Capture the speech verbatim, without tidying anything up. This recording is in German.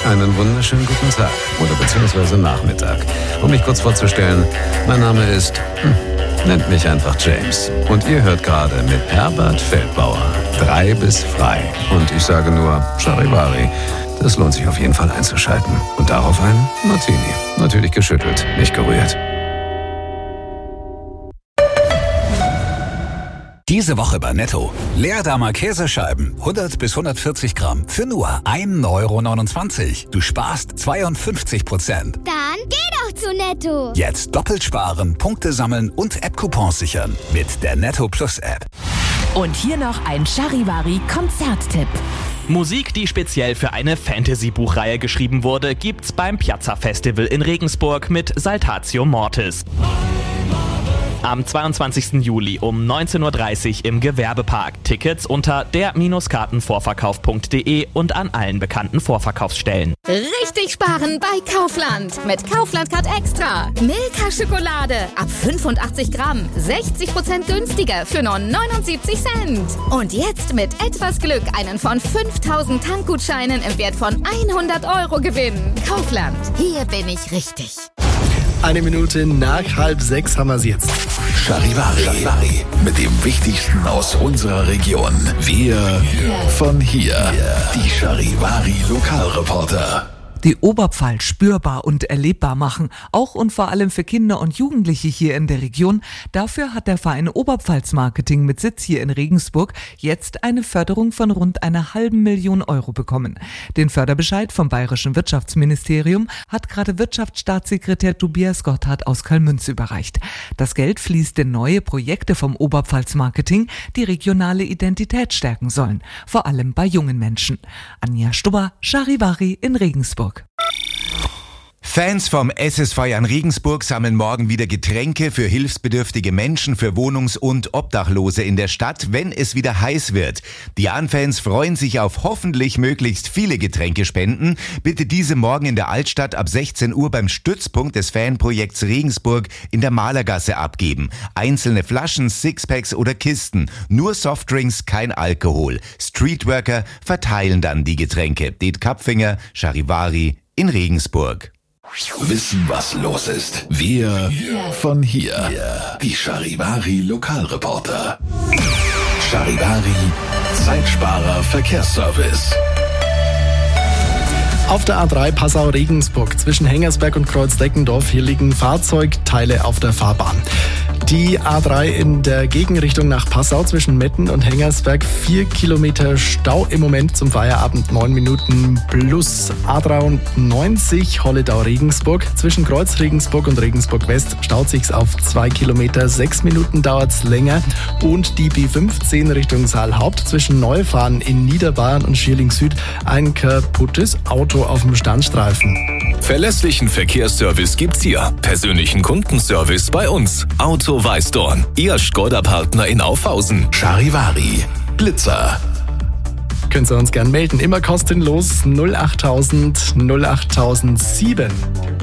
Einen wunderschönen guten Tag oder beziehungsweise Nachmittag. Um mich kurz vorzustellen, mein Name ist, hm, nennt mich einfach James. Und ihr hört gerade mit Herbert Feldbauer drei bis frei. Und ich sage nur Charivari. Das lohnt sich auf jeden Fall einzuschalten. Und darauf ein Martini. Natürlich geschüttelt, nicht gerührt. Diese Woche bei Netto. Leerdammer Käsescheiben, hundert bis hundertvierzig Gramm, für nur ein Euro neunundzwanzig. Du sparst zweiundfünfzig Prozent. Dann geh doch zu Netto. Jetzt doppelt sparen, Punkte sammeln und App-Coupons sichern mit der Netto Plus App. Und hier noch ein Charivari-Konzerttipp. Musik, die speziell für eine Fantasy-Buchreihe geschrieben wurde, gibt's beim Piazza Festival in Regensburg mit Saltatio Mortis. Am zweiundzwanzigsten Juli um neunzehn Uhr dreißig im Gewerbepark. Tickets unter der Kartenvorverkauf punkt de und an allen bekannten Vorverkaufsstellen. Richtig sparen bei Kaufland. Mit Kaufland Card Extra. Milka Schokolade ab fünfundachtzig Gramm. sechzig Prozent günstiger für nur neunundsiebzig Cent. Und jetzt mit etwas Glück einen von fünftausend Tankgutscheinen im Wert von hundert Euro gewinnen. Kaufland. Hier bin ich richtig. Eine Minute nach halb sechs haben wir sie jetzt. Charivari, Charivari, mit dem Wichtigsten aus unserer Region. Wir von hier. Die Charivari Lokalreporter. Die Oberpfalz spürbar und erlebbar machen, auch und vor allem für Kinder und Jugendliche hier in der Region. Dafür hat der Verein Oberpfalz Marketing mit Sitz hier in Regensburg jetzt eine Förderung von rund einer halben Million Euro bekommen. Den Förderbescheid vom Bayerischen Wirtschaftsministerium hat gerade Wirtschaftsstaatssekretär Tobias Gotthard aus Kalmünz überreicht. Das Geld fließt in neue Projekte vom Oberpfalz Marketing, die regionale Identität stärken sollen, vor allem bei jungen Menschen. Anja Stubber, Charivari in Regensburg. Fans vom S S V Jan Regensburg sammeln morgen wieder Getränke für hilfsbedürftige Menschen, für Wohnungs- und Obdachlose in der Stadt, wenn es wieder heiß wird. Die Jan-Fans freuen sich auf hoffentlich möglichst viele Getränkespenden. Bitte diese morgen in der Altstadt ab sechzehn Uhr beim Stützpunkt des Fanprojekts Regensburg in der Malergasse abgeben. Einzelne Flaschen, Sixpacks oder Kisten. Nur Softdrinks, kein Alkohol. Streetworker verteilen dann die Getränke. Det Kapfinger, Charivari in Regensburg. Wissen, was los ist. Wir von hier. Die Charivari Lokalreporter. Charivari, Zeitsparer Verkehrsservice. Auf der A drei Passau-Regensburg zwischen Hengersberg und Kreuzdeckendorf, hier liegen Fahrzeugteile auf der Fahrbahn. Die A drei in der Gegenrichtung nach Passau zwischen Metten und Hengersberg, vier Kilometer Stau im Moment zum Feierabend, neun Minuten plus. A dreiundneunzig Holledau-Regensburg zwischen Kreuz Regensburg und Regensburg West staut sich's auf zwei Kilometer, sechs Minuten dauert's länger. Und die B fünfzehn Richtung Saalhaupt zwischen Neufahren in Niederbayern und Schierling Süd, ein kaputtes Auto auf dem Standstreifen. Verlässlichen Verkehrsservice gibt's hier. Persönlichen Kundenservice bei uns. Auto Weißdorn. Ihr Skoda-Partner in Aufhausen. Charivari. Blitzer. Können Sie uns gern melden. Immer kostenlos null achttausend null achttausendsieben.